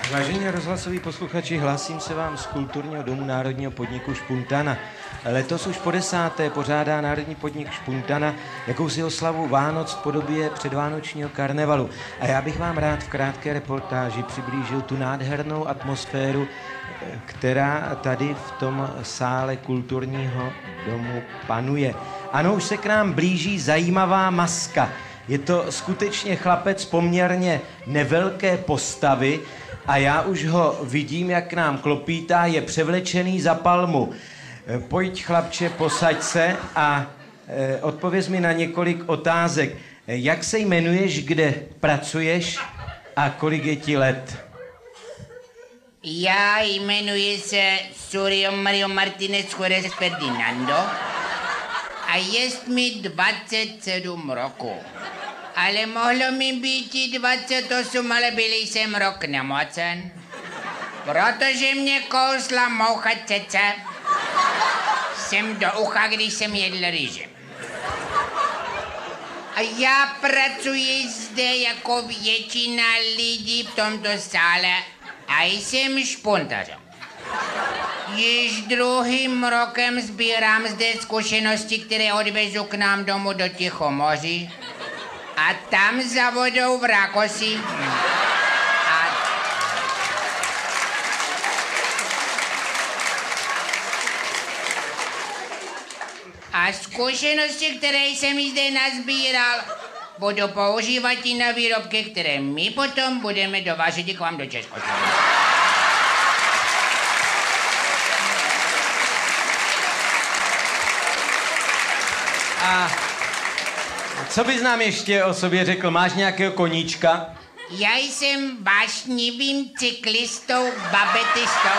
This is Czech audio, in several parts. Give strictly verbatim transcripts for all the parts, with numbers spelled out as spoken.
Vážení rozhlasoví posluchači, hlásím se vám z kulturního domu Národního podniku Špuntana. Letos už po desáté pořádá Národní podnik Špuntana jakousi oslavu Vánoc v podobě předvánočního karnevalu. A já bych vám rád v krátké reportáži přiblížil tu nádhernou atmosféru, která tady v tom sále kulturního domu panuje. Ano, už se k nám blíží zajímavá maska. Je to skutečně chlapec poměrně nevelké postavy a já už ho vidím, jak k nám klopítá, je převlečený za palmu. Pojď, chlapče, posaď se a e, odpověz mi na několik otázek. Jak se jmenuješ, kde pracuješ a kolik je ti let? Já jmenuji se Suryo Mario Martinez Juárez Ferdinando a jest mi dvacet sedm roku. Ale mohlo mi být i dvacet osm, ale byl jsem rok nemocen, protože mě kousla moucha cece. Jsem do ucha, když jsem jedl rýže. A já pracuji zde jako většina lidí v tomto sále a jsem špuntařem. Již druhým rokem sbírám zde zkušenosti, které odvezu k nám domů do Tichomoří a tam za vodou v Rákosi. A A zkušenosti, které jsem zde nazbíral, budu používat i na výrobky, které my potom budeme dovážet k vám do Československa. A co bys nám ještě o sobě řekl? Máš nějakého koníčka? Já jsem vášnivým cyklistou, babetistou.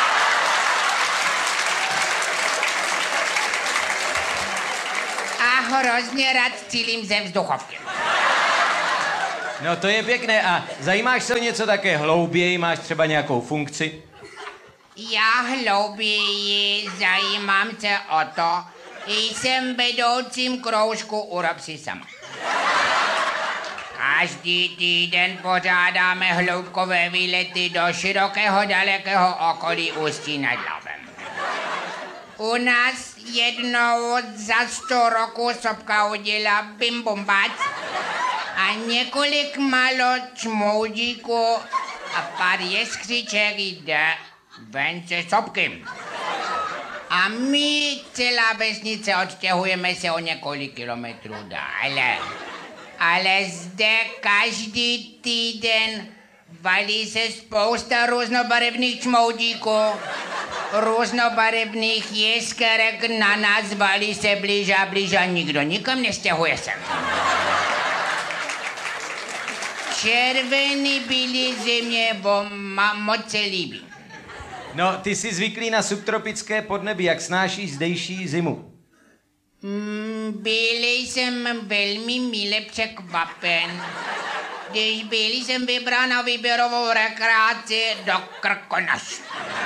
A hrozně rád cílím ze vzduchovky. No to je pěkné. A zajímáš se o něco také hlouběji? Máš třeba nějakou funkci? Já hlouběji zajímám se o to, jsem vedoucím kroužku Urob si sama. Každý týden pořádáme hloubkové výlety do širokého, dalekého okolí Ústí nad Labem. U nás jednou za sto roku sopka udělá bim bum bac a několik malo čmoudíků a pár jeskřiček jde ven se sopky. A my, celá vesnice, odstěhujeme se o několik kilometrů dále. Ale zde každý týden valí se spousta různobarevných čmoudíků, různobarevných jeskerek, na nás valí se blíž a blíž a nikdo nikam nestěhuje se. Červený byly země, bo moc se líbí. No, ty jsi zvyklý na subtropické podnebí, jak snášíš zdejší zimu? Mm, byl jsem velmi mile překvapen, když byl jsem vybrán na výběrovou rekreaci do Krkonoš.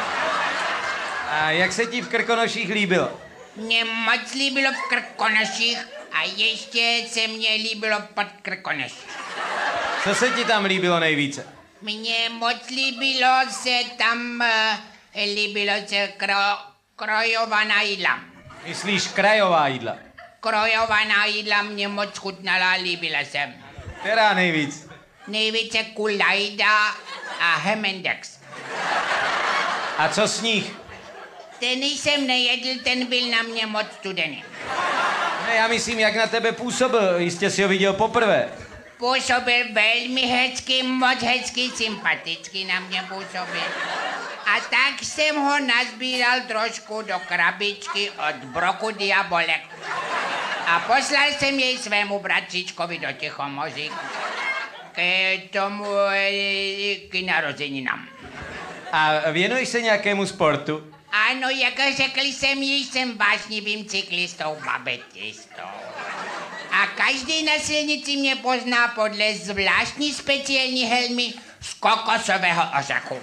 A jak se ti v Krkonoších líbilo? Mně moc líbilo v Krkonoších a ještě se mně líbilo pod Krkonoš. Co se ti tam líbilo nejvíce? Mně moc líbilo se tam, uh, líbilo se kro, krojovaná jídla. Myslíš krajová jídla? Krojovaná jídla mě moc chutnala, líbila se. Která nejvíc? Nejvíce kulajda a hemendex. A co sníh? Ten jsem nejedl, ten byl na mě moc studený. Ne, já myslím, jak na tebe působil, jistě si ho viděl poprvé. Působil velmi hezky, moc hezky, sympaticky na mě působil. A tak jsem ho nazbíral trošku do krabičky od broku Diabolek. A poslal jsem jej svému bratříčkovi do Tichomoří k tomu, k narozeninám. A věnuješ se nějakému sportu? Ano, jako řekl jsem, již jsem vášnivým cyklistou, babetistou. A každý na silnici mě pozná podle zvláštní speciální helmy z kokosového ořechu.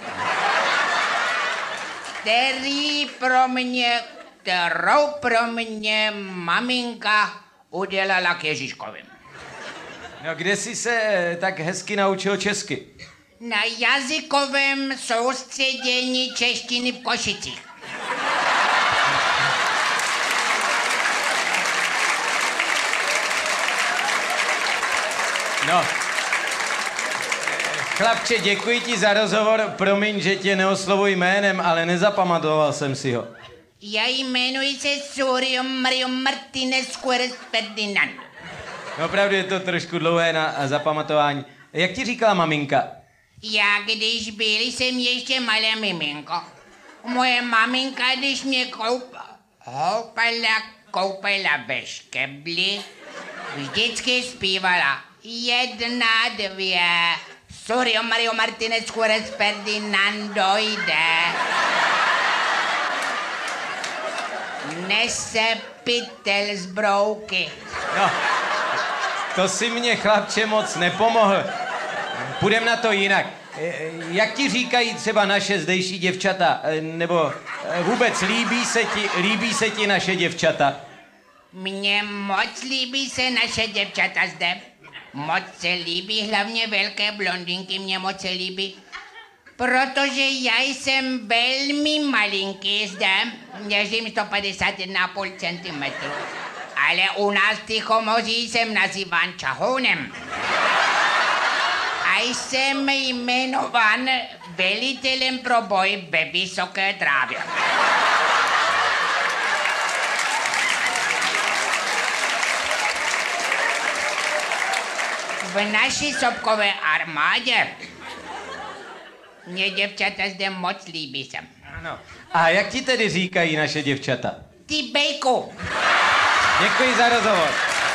Který pro mě, kterou pro mě maminka udělala k Ježíškovi. No kde jsi se tak hezky naučil česky? Na jazykovém soustředění češtiny v Košicích. No. Chlapče, děkuji ti za rozhovor. Promiň, že tě neoslovuji jménem, ale nezapamatoval jsem si ho. Já jmenuji se Surio Mario Martinez Juárez Ferdinand. No, opravdu je to trošku dlouhé na zapamatování. Jak ti říkala maminka? Já, když byl jsem ještě malé miminko. Moje maminka, když mě koup... houpala, koupala ve škebli, vždycky zpívala jedna, dvě, Surio Mario Martinez Juárez Ferdinand dojde. Nese pytel z brouky. No, to si mě, chlapče, moc nepomohl. Půjdem na to jinak. Jak ti říkají třeba naše zdejší děvčata? Nebo vůbec líbí se ti, líbí se ti naše děvčata? Mně moc líbí se naše děvčata zde. Moc se líbí, hlavně velké blondinky mě moc se líbí. Protože já jsem velmi malinký zde, měřím sto padesát jedna celá pět centimetru. Ale u nás v Tichomoří jsem nazýván čahounem. A jsem jmenován velitelem pro boj ve vysoké trávě. V naší sopkové armádě mě děvčata zde moc líbí se. Ano. A jak ti tedy říkají naše děvčata? Ty bejku. Děkuji za rozhovor.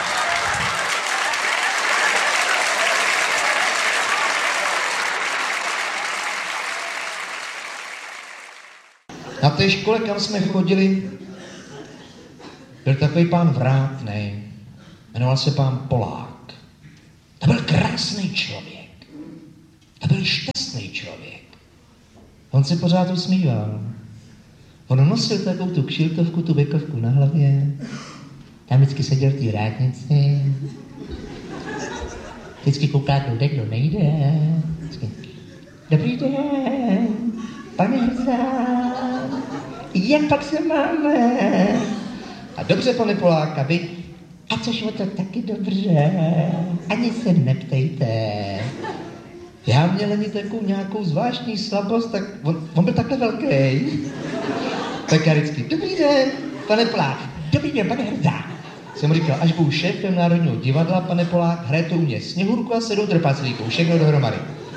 Na té škole, kam jsme chodili, byl takový pán vrátnej. Jmenoval se pán Polák. To byl krásný člověk. To byl šťastný člověk. On se pořád usmíval. On nosil takovou tu kšiltovku, tu bekovku na hlavě. Tam vždycky seděl v té vrátnici. Vždycky kouká, kdo kdo nejde. Vždycky. Dobrý den, pane Hrzán. Jak pak se máme? A dobře, pane Polák, a vy? A což o to taky dobře. Ani se neptejte. Já měl ani takovou nějakou zvláštní slabost, tak on, on byl takhle velký. Tak já vždycky, dobrý den, pane Polák, dobrý den, pane Hrzán. Jsem mu říkal, až budu šéfem Národního divadla, pane Polák, hrajete u mě Sněhurku a sedou trpaslíků, všechno dohromady.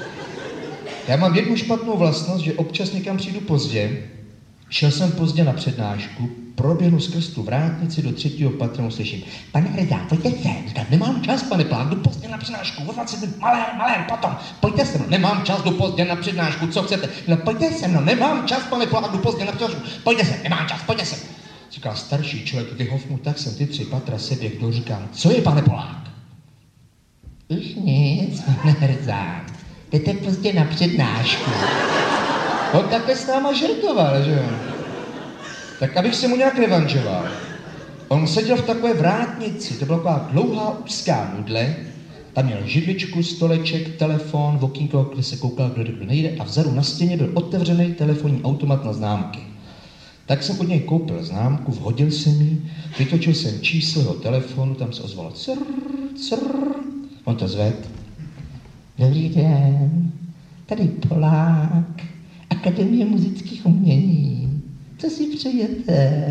Já mám jednu špatnou vlastnost, že občas někam přijdu pozdě. Šel jsem pozdě na přednášku, proběhnu skrz tu vrátnici do třetího patra, slyším, pane Hrzán, pojďte sem, říkám, nemám čas, pane Polák, jdu pozdě na přednášku, o dvacet minut, malér, malér, potom, pojďte sem, no, nemám čas, jdu pozdě na přednášku, co chcete, no pojďte sem, no, nemám čas, pane Polák, jdu pozdě na přednášku, pojďte sem, nemám čas, pojďte sem. Říkal starší člověk, vyhovnu, tak jsem ty tři patra seběhl, říkám, co je, pane Polák? Už nic, pane Hrzán, jdete pozdě na přednášku. On takhle s náma žertoval, že jo? Tak abych se mu nějak revanžoval. On seděl v takové vrátnici, to byla taková dlouhá úzká nudle, tam měl židličku, stoleček, telefon, v okýnko, kde se koukal, kdo kdo nejde, a vzadu na stěně byl otevřený telefonní automat na známky. Tak jsem od něj koupil známku, vhodil jsem ji, vytočil jsem číslo jeho telefonu, tam se ozvalo crr, crr. On to zved. Dobrý den, tady Polák, Akademie muzických umění. Co si přejete?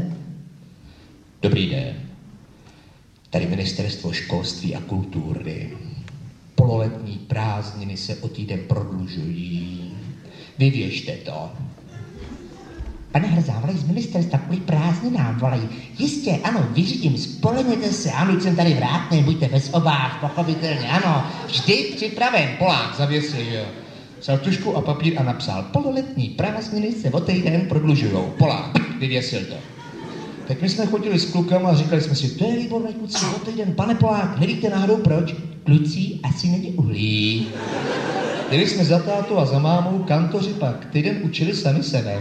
Dobrý den. Tady Ministerstvo školství a kultury. Pololetní prázdniny se o týden prodlužují. Vyvěšte to. Pane Hrzán, volají z ministerstva kvůli prázdninám, volají. Jistě, ano, vyřídím, spolehněte se, ano, jsem tady vrátnej, buďte bez obáv, pochopitelně, ano. Vždy připraven. Polák zavěsil, jo. Vzal tužku a papír a napsal, pololetní prázdniny se o týden prodlužujou. Polák, vyvěsil to. Tak my jsme chodili s klukama a říkali jsme si, to je výborný kluci, o týden, pane Polák, nevíte náhodou proč? Kluci asi není uhlí. Jeli jsme za tátu a za mámou, kantoři pak týden učili sami sebe.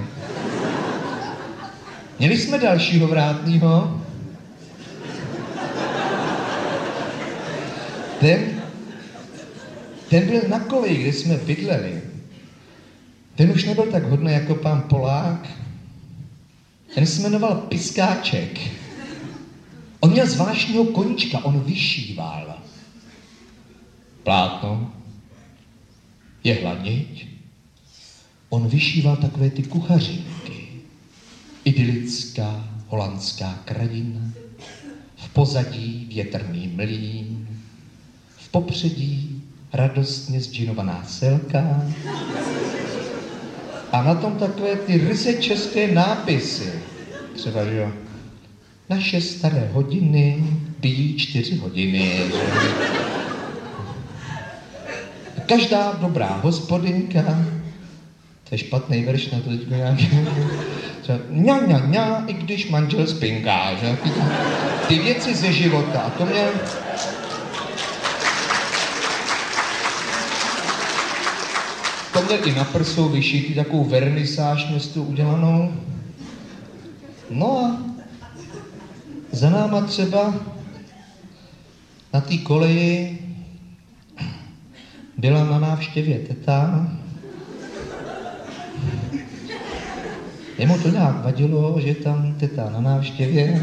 Měli jsme dalšího vrátnýho. Ten, ten byl na koleji, kde jsme bydleli. Ten už nebyl tak hodný jako pán Polák. Ten se jmenoval Piskáček. On měl zvláštního koníčka, on vyšíval. Plátno, jehla-niť. On vyšíval takové ty kuchařinky. Idylická holandská krajina, v pozadí větrný mlýn, v popředí radostně zdžinovaná selka a na tom takové ty ryze české nápisy. Třeba, že jo, naše staré hodiny bijí čtyři hodiny. Že? Každá dobrá hospodinka, to je špatný verš na to teďko nějaký, ňa, ňa, ňa, i když manžel spinká, že? Ty, ty věci ze života, a to mě... Tohle i na prsou vyšitý, takovou vernisáž městu udělanou. No a za náma třeba na té koleji byla na návštěvě teta. Jemu to nějak vadilo, že tam teta na návštěvě.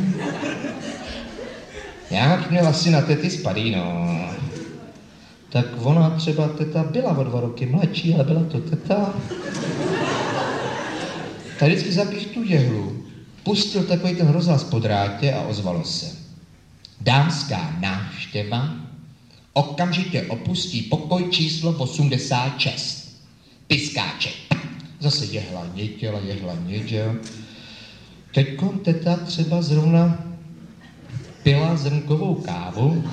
Jak měl asi na tety spadí, no. Tak ona třeba teta byla o dva roky mladší, ale byla to teta. Tak vždycky zapích tu jehlu, pustil takový ten rozhlas po drátě a ozvalo se. Dámská návštěva okamžitě opustí pokoj číslo osmdesát šest. Piskáček. Zase jehla něděla, jehla něděla. Teďkon teta třeba zrovna pila zrnkovou kávu.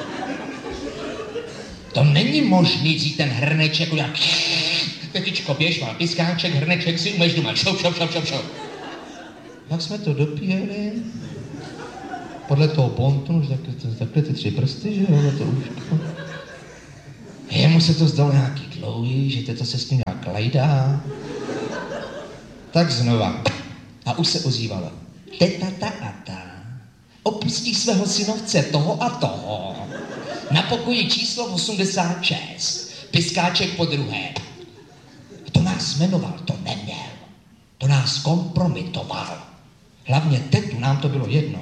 To není možný vzít ten hrneček udělat. Tetičko, běž, má Piskáček, hrneček si umeš doma. Šou, šou, šou, šou, šou. Jak jsme to dopíjeli? Podle toho pontonu, že takhle, takhle ty tři prsty, že jo, to úško. Jemu se to zdalo nějaký dlouhý, že teta se s ním nějak lajdá. Tak znova. A už se ozývalo. Teta ta a ta opustí svého synovce toho a toho na pokoji číslo osmdesát šest. Piskáček po druhé. To nás jmenoval, to neměl. To nás kompromitoval. Hlavně tetu nám to bylo jedno.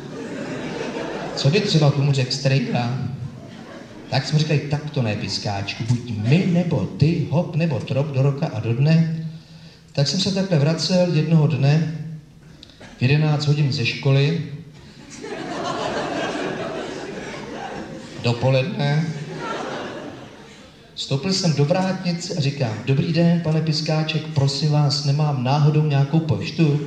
Co by třeba tomu řekl strejda? Tak jsme říkali, tak to ne, Piskáčku, buď my nebo ty, hop nebo trop do roka a do dne. Tak jsem se takhle vracel jednoho dne v jedenáct hodin ze školy, dopoledne. Vstoupil jsem do vrátnice a říkám, dobrý den, pane Piskáček, prosím vás, nemám náhodou nějakou poštu?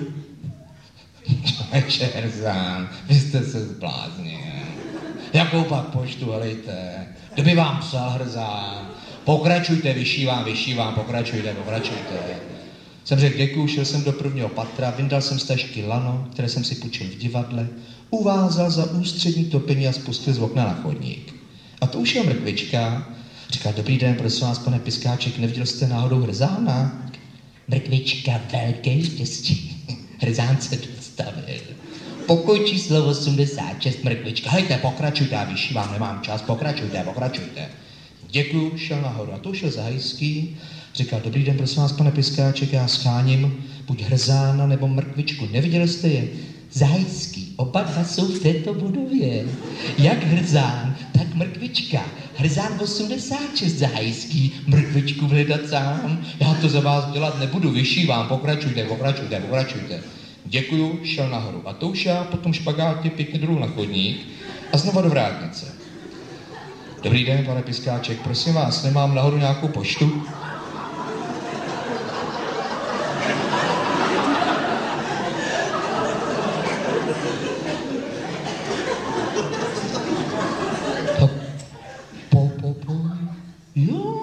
Čerzán, vy jste se zbláznil. Jakou pak poštu, helejte? Kdo by vám psal, Hrzán? Pokračujte, vyšívám, vyšívám, pokračujte, pokračujte. Jsem řekl děkuju, šel jsem do prvního patra, vyndal jsem z tašky lano, které jsem si půjčil v divadle, uvázal za ústřední topení a spustil z okna na chodník. A to už je mrkvička. Říká, dobrý den, prosím vás, pane Piskáček, neviděl jste náhodou Hrzána? Mrkvička, velké štěstí. Hrzán se dostavil. Pokoj číslo osmdesát šest, mrkvička. Hejte, pokračujte, já vyšívám, nemám čas, pokračujte, pokračujte. Děkuju, šel nahoru. A to šel Zahajský. Říkal, dobrý den, prosím vás, pane Piskáček, já scháním buď Hrzána nebo mrkvičku. Neviděli jste je? Zahajský, oba dva jsou v této budově. Jak Hrzán, tak mrkvička. Hrzán osmdesát šest, Zahajský, mrkvičku hledat sám. Já to za vás dělat nebudu, vyšívám, pokračujte, pokračujte, pokračujte. Děkuju, šel nahoru. A to už já potom špagátě pěkně dolů na chodník a znova do vrátnice. Dobrý den, pane Piskáček, prosím vás, nemám nahoru nějakou poštu? Po, po, po, jo,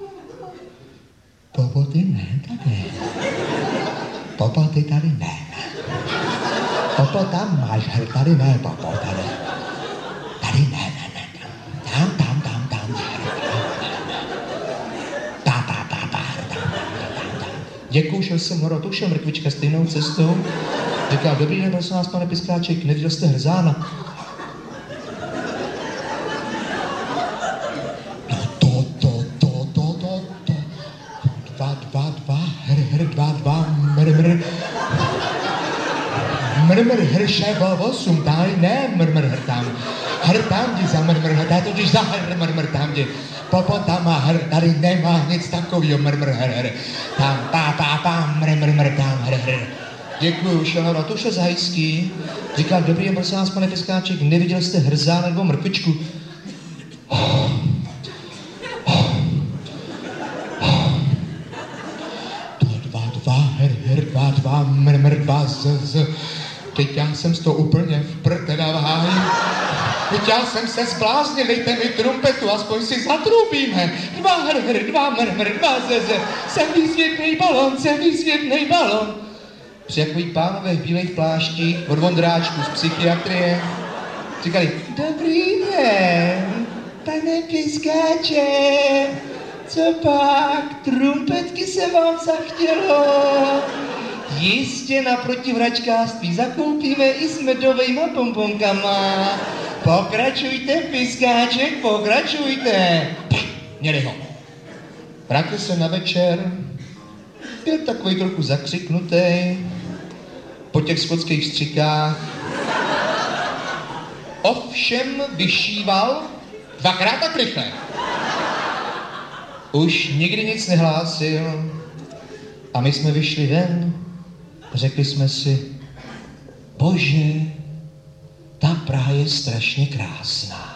po, ty ne, tady. Popo, ty tady ne. Popo, tam máš, tady ne, popo, tady. Tady ne, ne, ne, tam, tam, tam, tam, ta, ta, ta, ta, tam, tam, tam. Děkuju, šel jsem hora, to šel mrkvička stejnou cestou. Říká, dobrý den, prosím vás, pane Piskáček, neviděl jste Hrzána? No to, to, dva, dva, dva, hr, hr, dva, dva, mr, mr. Mr, mr, hr, še, bo, osm, daj, ne, mr, mr, hr, tam. Hr, tam jdi za mr, mr, hr, daj totiž za hr, mr, mr, tam jdi. Popo, tam a hr, tady nemá nic takovýho, mr, mr, hr, hr. Tam, pa, pa, pa, mr, mr, mr, tam, hr, hr. Děkuju, šel na tuše zajský. Říkal, dobrý, prosím vás, pane Piskáček, neviděl jste hrzá nebo mrkvičku? Dva, dva, her, her, dva, dva, mr, mr, dva, z, z. Teď já jsem z toho úplně v prd, teda váj. Teď já jsem se zbláznil, dejte mi trumpetu, aspoň si zatrubíme. Dva, her, her, dva, mr, mr, dva, z, z. Jsem výsvětnej balon, jsem výsvětnej balon. Přijakují pánové v bílých pláštích od Vondráčku z psychiatrie. Říkali, dobrý den, pane Piskáče, co pak, trumpetky se vám zachtělo? Jistě naproti v hračkářství zakoupíme i s medovejma pomponkama. Pokračujte, Piskáček, pokračujte. Měli ho. Vrátil se na večer, byl takový trochu zakřiknutý po těch skotských střikách. Ovšem vyšíval dvakrát tak rychle. Už nikdy nic nehlásil a my jsme vyšli ven a řekli jsme si, bože, ta Praha je strašně krásná.